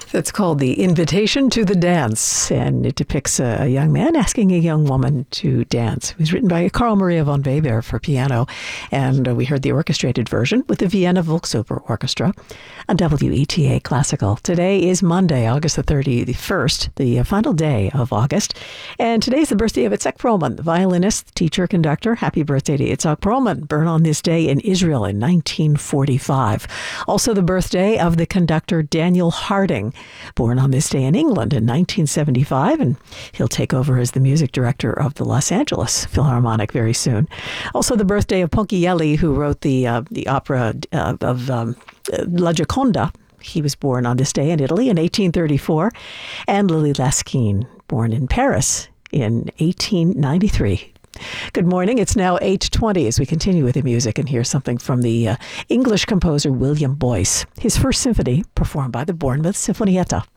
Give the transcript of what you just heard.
That's called The Invitation to the Dance, and it depicts a young man asking a young woman to dance. It was written by Carl Maria von Weber for piano, and we heard the orchestrated version with the Vienna Volksoper Orchestra on WETA Classical. Today is Monday, August the 31st, the final day of August, and today is the birthday of Itzhak Perlman, the violinist, teacher, conductor. Happy birthday to Itzhak Perlman, born on this day in Israel in 1945. Also the birthday of the conductor Daniel Harding, born on this day in England in 1975, and he'll take over as the music director of the Los Angeles Philharmonic very soon. Also the birthday of Ponchielli, who wrote the opera of La Gioconda. He was born on this day in Italy in 1834, and Lily Laskin, born in Paris in 1893. Good morning. It's now 8:20 as we continue with the music and hear something from the English composer William Boyce. His first symphony, performed by the Bournemouth Sinfonietta.